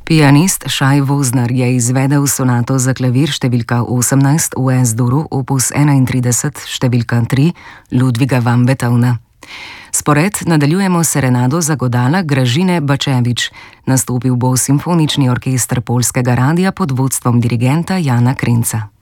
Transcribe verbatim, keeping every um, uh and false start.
Pianist Šaj Vozner je izvedel sonato za klavir številka osemnajst v Es-duru opus enaintrideset številka tri Ludviga van Beethovna. Spored nadaljujemo serenado za godala Gražine Bačevič. Nastopil bo simfonični orkester Poljskega radia pod vodstvom dirigenta Jana Krenca.